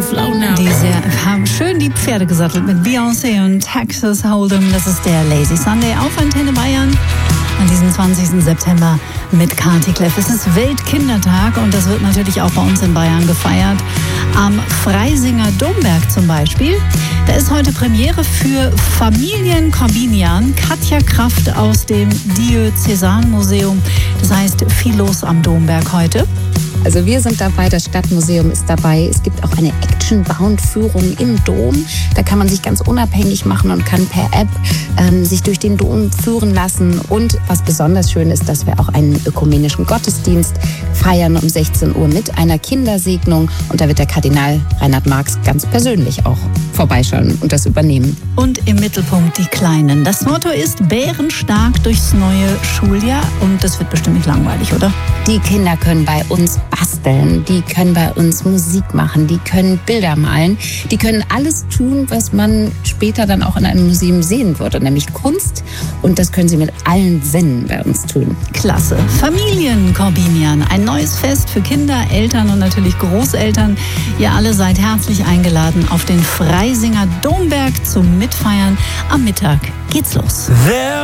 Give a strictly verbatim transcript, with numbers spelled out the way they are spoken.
flow now. Die sehr, haben schön die Pferde gesattelt mit Beyoncé und Texas Hold'em. Das ist der Lazy Sunday auf Antenne Bayern an diesem zwanzigsten September mit Kati Kleff. Es ist Weltkindertag und das wird natürlich auch bei uns in Bayern gefeiert. Am Freisinger Domberg zum Beispiel. Da ist heute Premiere für Familien Corbinian. Katja Kraft aus dem Diözesanmuseum. Das heißt, viel los am Domberg heute. Also wir sind dabei, das Stadtmuseum ist dabei. Es gibt auch eine Action-Bound-Führung im Dom. Da kann man sich ganz unabhängig machen und kann per App ähm, sich durch den Dom führen lassen. Und was besonders schön ist, dass wir auch einen ökumenischen Gottesdienst feiern um sechzehn Uhr mit einer Kindersegnung. Und da wird der Kardinal Reinhard Marx ganz persönlich auch vorbeischauen und das übernehmen. Und im Mittelpunkt die Kleinen. Das Motto ist bärenstark durchs neue Schuljahr. Und das wird bestimmt nicht langweilig, oder? Die Kinder können bei uns basteln, die können bei uns Musik machen, die können Bilder malen, die können alles tun, was man später dann auch in einem Museum sehen würde, nämlich Kunst. Und das können sie mit allen Sinnen bei uns tun. Klasse. Familien Corbinian. Ein neues Fest für Kinder, Eltern und natürlich Großeltern. Ihr alle seid herzlich eingeladen auf den Freisinger Domberg zum Mitfeiern. Am Mittag geht's los. There